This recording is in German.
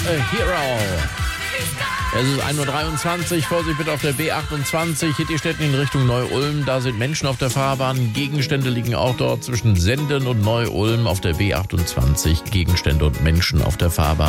a Hero. Es ist 1:23 Uhr, Vorsicht bitte auf der B28, Hittistetten in Richtung Neu-Ulm. Da sind Menschen auf der Fahrbahn, Gegenstände liegen auch dort zwischen Senden und Neu-Ulm auf der B28. Gegenstände und Menschen auf der Fahrbahn.